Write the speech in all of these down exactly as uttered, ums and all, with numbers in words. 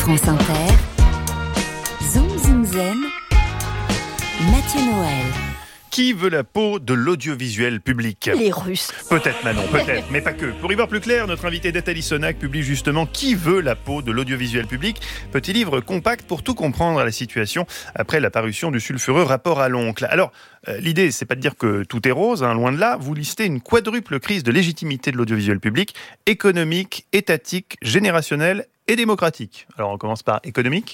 France Inter, Zoom Zoom Zen, Mathieu Noël. Qui veut la peau de l'audiovisuel public ? Les Russes. Peut-être Manon, peut-être, mais pas que. Pour y voir plus clair, notre invité Nathalie Sonac publie justement Qui veut la peau de l'audiovisuel public ? Petit livre compact pour tout comprendre à la situation après la parution du sulfureux rapport à l'oncle. Alors, euh, l'idée, c'est pas de dire que tout est rose, hein, loin de là. Vous listez une quadruple crise de légitimité de l'audiovisuel public, économique, étatique, générationnelle et démocratique. Alors, on commence par économique.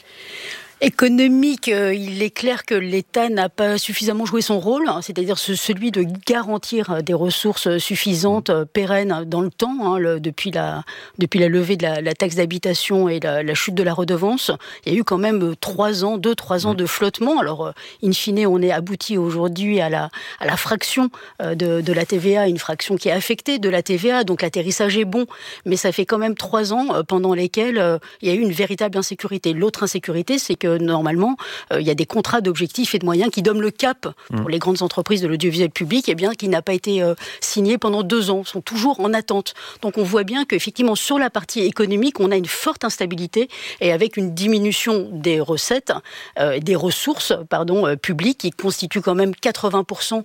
Économique, euh, il est clair que l'État n'a pas suffisamment joué son rôle, hein, c'est-à-dire ce, celui de garantir des ressources suffisantes, euh, pérennes dans le temps, hein, le, depuis, la, depuis la levée de la, la taxe d'habitation et la, la chute de la redevance. Il y a eu quand même trois ans, deux, trois ans de flottement. Alors, euh, in fine, on est abouti aujourd'hui à la, à la fraction euh, de, de la T V A, une fraction qui est affectée de la T V A, donc l'atterrissage est bon, mais ça fait quand même trois ans euh, pendant lesquels euh, il y a eu une véritable insécurité. L'autre insécurité, c'est que normalement, euh, il y a des contrats d'objectifs et de moyens qui donnent le cap pour les grandes entreprises de l'audiovisuel public, et bien qui n'a pas été euh, signé pendant deux ans, sont toujours en attente. Donc on voit bien qu'effectivement sur la partie économique, on a une forte instabilité et avec une diminution des recettes, euh, des ressources, pardon, euh, publiques qui constituent quand même quatre-vingts pour cent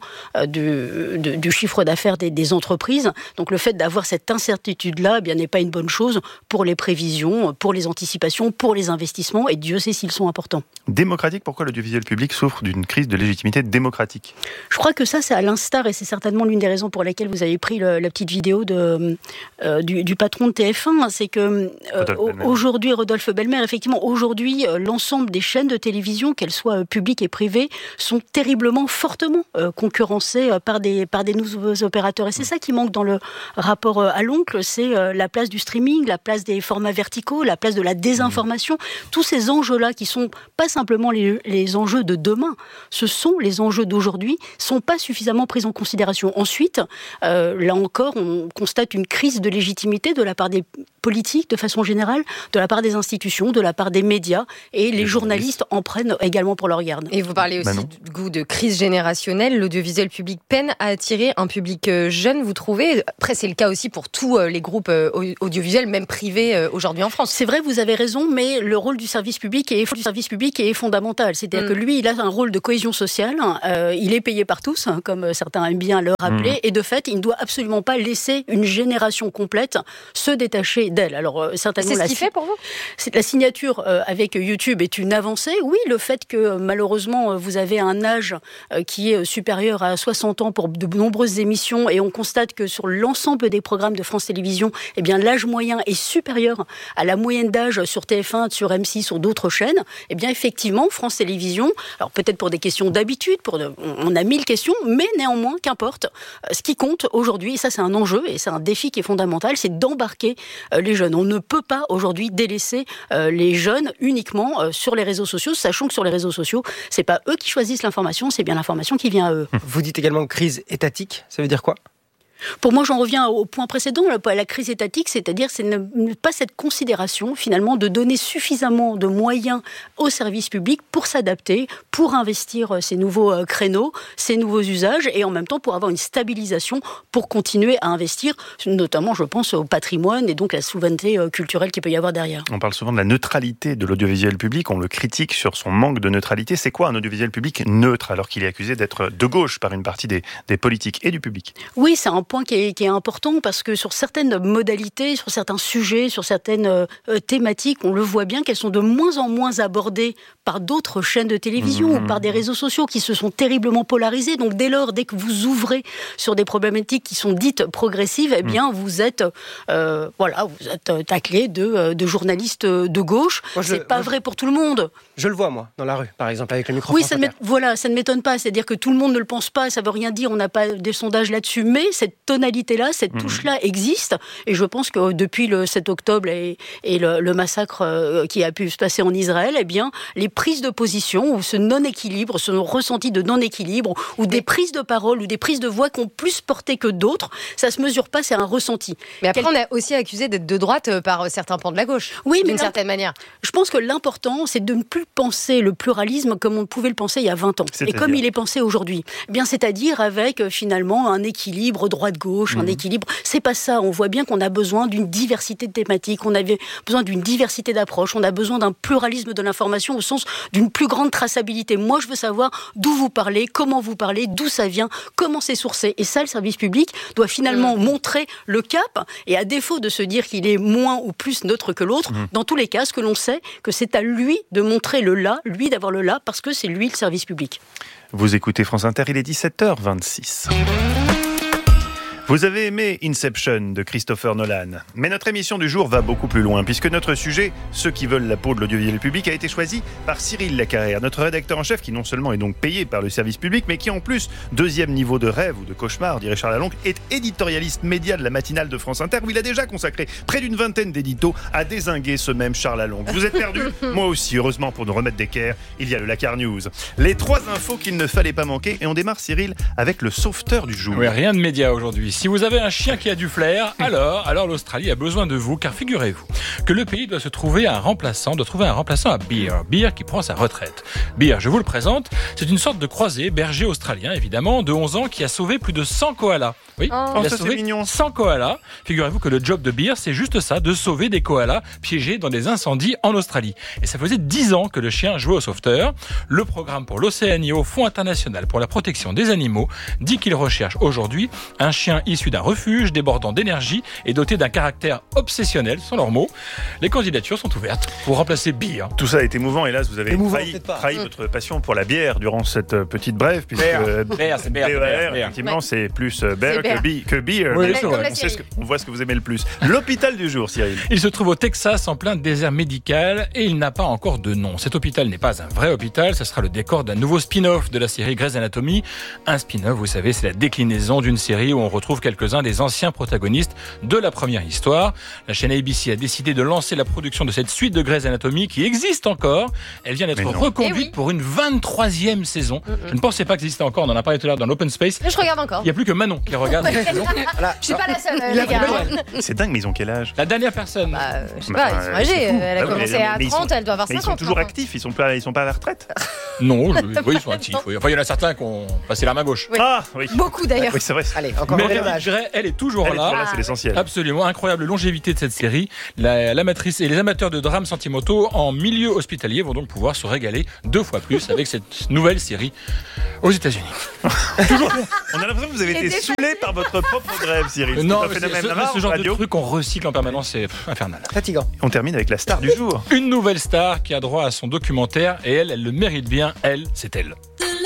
du, de, du chiffre d'affaires des, des entreprises. Donc le fait d'avoir cette incertitude-là, eh bien n'est pas une bonne chose pour les prévisions, pour les anticipations, pour les investissements, et Dieu sait s'ils sont important. Démocratique, pourquoi l'audiovisuel public souffre d'une crise de légitimité démocratique ? Je crois que ça, c'est à l'instar, et c'est certainement l'une des raisons pour lesquelles vous avez pris le, la petite vidéo de, euh, du, du patron de T F un, c'est que euh, aujourd'hui, Rodolphe Belmer, effectivement, aujourd'hui, euh, l'ensemble des chaînes de télévision, qu'elles soient euh, publiques et privées, sont terriblement, fortement euh, concurrencées euh, par, des, par des nouveaux opérateurs. Et c'est ça qui manque dans le rapport euh, à l'oncle, c'est euh, la place du streaming, la place des formats verticaux, la place de la désinformation, mmh. tous ces enjeux-là qui sont pas simplement les, les enjeux de demain, ce sont les enjeux d'aujourd'hui, sont pas suffisamment pris en considération. Ensuite, euh, là encore, on constate une crise de légitimité de la part des politiques, de façon générale, de la part des institutions, de la part des médias, et les, les journalistes en prennent également pour leur garde. Et vous parlez aussi Manon. du goût de crise générationnelle. L'audiovisuel public peine à attirer un public jeune, vous trouvez ? Après, c'est le cas aussi pour tous les groupes audiovisuels, même privés, aujourd'hui en France. C'est vrai, vous avez raison, mais le rôle du service public est du service public est fondamental. C'est-à-dire mmh. que lui, il a un rôle de cohésion sociale. Euh, il est payé par tous, hein, comme certains aiment bien le rappeler. Mmh. Et de fait, il ne doit absolument pas laisser une génération complète se détacher d'elle. Alors, euh, certainement, c'est ce la, qu'il fait pour vous ? C'est, la signature euh, avec YouTube est une avancée. Oui, le fait que euh, malheureusement, vous avez un âge euh, qui est supérieur à soixante ans pour de nombreuses émissions, et on constate que sur l'ensemble des programmes de France Télévisions, eh bien, l'âge moyen est supérieur à la moyenne d'âge sur T F un, sur M six, sur d'autres chaînes. Eh bien, effectivement, France Télévisions, alors peut-être pour des questions d'habitude, pour de, on a mille questions, mais néanmoins, qu'importe. Ce qui compte aujourd'hui, et ça c'est un enjeu, et c'est un défi qui est fondamental, c'est d'embarquer euh, les jeunes. On ne peut pas aujourd'hui délaisser euh, les jeunes uniquement euh, sur les réseaux sociaux, sachant que sur les réseaux sociaux, c'est pas eux qui choisissent l'information, c'est bien l'information qui vient à eux. Vous dites également crise étatique, ça veut dire quoi ? Pour moi, j'en reviens au point précédent, la crise étatique, c'est-à-dire c'est ne pas cette considération, finalement, de donner suffisamment de moyens au service public pour s'adapter, pour investir ces nouveaux créneaux, ces nouveaux usages, et en même temps pour avoir une stabilisation, pour continuer à investir, notamment, je pense, au patrimoine et donc la souveraineté culturelle qu'il peut y avoir derrière. On parle souvent de la neutralité de l'audiovisuel public, on le critique sur son manque de neutralité. C'est quoi un audiovisuel public neutre, alors qu'il est accusé d'être de gauche par une partie des, des politiques et du public ? Oui, c'est un point qui est, qui est important, parce que sur certaines modalités, sur certains sujets, sur certaines euh, thématiques, on le voit bien qu'elles sont de moins en moins abordées par d'autres chaînes de télévision mmh. ou par des réseaux sociaux qui se sont terriblement polarisés. Donc dès lors, dès que vous ouvrez sur des problématiques qui sont dites progressives, eh bien mmh. vous êtes euh, voilà, vous êtes taclé de, de journalistes de gauche. Moi, je, C'est pas moi, vrai pour tout le monde. Je le vois, moi, dans la rue, par exemple, avec le micro. Oui, ça ne, voilà, ça ne m'étonne pas. C'est-à-dire que tout le monde ne le pense pas, ça ne veut rien dire, on n'a pas des sondages là-dessus, mais cette tonalité-là, cette touche-là existe, et je pense que depuis le sept octobre et, et le, le massacre euh, qui a pu se passer en Israël, eh bien, les prises de position, ou ce non-équilibre, ce ressenti de non-équilibre, ou des prises de parole, ou des prises de voix qui ont plus porté que d'autres, ça ne se mesure pas, c'est un ressenti. Mais après, Quel... on a aussi accusé d'être de droite par certains pans de la gauche, oui, d'une certaine manière. Je pense que l'important, c'est de ne plus penser le pluralisme comme on pouvait le penser il y a vingt ans, c'est et comme il est pensé aujourd'hui. Eh bien, c'est-à-dire avec, finalement, un équilibre droite-gauche, droite-gauche, Mmh. un équilibre. C'est pas ça. On voit bien qu'on a besoin d'une diversité de thématiques, on avait besoin d'une diversité d'approches, on a besoin d'un pluralisme de l'information au sens d'une plus grande traçabilité. Moi, je veux savoir d'où vous parlez, comment vous parlez, d'où ça vient, comment c'est sourcé. Et ça, le service public doit finalement mmh. montrer le cap. Et à défaut de se dire qu'il est moins ou plus neutre que l'autre, mmh. dans tous les cas, ce que l'on sait, que c'est à lui de montrer le là, lui d'avoir le là, parce que c'est lui le service public. Vous écoutez France Inter, il est dix-sept heures vingt-six. Vous avez aimé Inception de Christopher Nolan, mais notre émission du jour va beaucoup plus loin, puisque notre sujet, ceux qui veulent la peau de l'audiovisuel public, a été choisi par Cyril Lacarrière, notre rédacteur en chef, qui non seulement est donc payé par le service public, mais qui en plus, deuxième niveau de rêve ou de cauchemar, dirait Charles Alonc, est éditorialiste média de la matinale de France Inter, où il a déjà consacré près d'une vingtaine d'éditos à dézinguer ce même Charles Alonc. Vous êtes perdu ? Moi aussi, heureusement pour nous remettre d'équerre, il y a le Lacar News. Les trois infos qu'il ne fallait pas manquer, et on démarre, Cyril, avec le sauveteur du jour. Oui, rien de média aujourd'hui. Si vous avez un chien qui a du flair, alors, alors l'Australie a besoin de vous, car figurez-vous que le pays doit se trouver un remplaçant, doit trouver un remplaçant à Bear. Bear qui prend sa retraite. Bear, je vous le présente, c'est une sorte de croisé, berger australien évidemment, de onze ans, qui a sauvé plus de cent koalas. Oui, oh, il a ça, sauvé c'est mignon. cent koalas. Figurez-vous que le job de Bear, c'est juste ça, de sauver des koalas piégés dans des incendies en Australie. Et ça faisait dix ans que le chien jouait au sauveteur. Le programme pour l'Océanie au Fonds international pour la protection des animaux dit qu'il recherche aujourd'hui un chien issu d'un refuge, débordant d'énergie et doté d'un caractère obsessionnel, sont leurs mots. Les candidatures sont ouvertes pour remplacer Bear. Tout ça est émouvant, hélas, vous avez Émouvant, trahi, peut-être pas. trahi votre passion pour la bière durant cette petite brève, puisque Bear, Bear, c'est Bear, B E R, Bear, Bear. effectivement, Ouais. c'est plus euh, bear C'est bear. que, bi- que beer. Oui, Mais c'est vrai. on, sait ce que- on voit ce que vous aimez le plus. L'hôpital du jour, Cyril. Il se trouve au Texas, en plein désert médical, et il n'a pas encore de nom. Cet hôpital n'est pas un vrai hôpital, ce sera le décor d'un nouveau spin-off de la série Grey's Anatomy. Un spin-off, vous savez, c'est la déclinaison d'une série où on retrouve quelques-uns des anciens protagonistes de la première histoire. La chaîne A B C a décidé de lancer la production de cette suite de Grey's Anatomy qui existe encore. Elle vient d'être Mais non. reconduite Eh oui. pour une vingt-troisième saison. Mm-mm. Je ne pensais pas que ça existait encore, on en a parlé tout à l'heure dans l'Open Space. Je regarde encore. Il n'y a plus que Manon qui regarde cette saison. Voilà. Je suis pas la seule, Il a les gars. compris. C'est dingue, mais ils ont quel âge? La dernière personne. Bah, je sais Bah, pas, ils sont c'est âgés. fou. Elle a Ah oui, commencé mais- à mais ils trente, sont- elle doit avoir Mais ils cinquante. sont toujours maintenant. actifs, ils sont pas, ils sont pas à la retraite. Non, je- oui, ils sont actifs. oui. Enfin, il y en a certains qui ont passé la main gauche. Oui. Ah oui. Beaucoup d'ailleurs. Oui, c'est vrai. Allez, encore Mais un Meredith dommage. Grey, elle est toujours Elle est là. toujours là, c'est l'essentiel. Absolument, incroyable longévité de cette série. La, l'amatrice et les amateurs de drames sentimentaux en milieu hospitalier vont donc pouvoir se régaler deux fois plus avec cette nouvelle série aux États-Unis. On a l'impression que vous avez été C'était saoulé par votre propre grève, Cyril. C'est Non, un mais c'est- phénomène ce, rare ce en genre de radio. truc qu'on recycle en permanence, c'est pff, infernal. Fatigant. On termine avec la star du jour. Une nouvelle star qui a droit à son documentaire et elle, elle le mérite bien. Elle, c'est elle.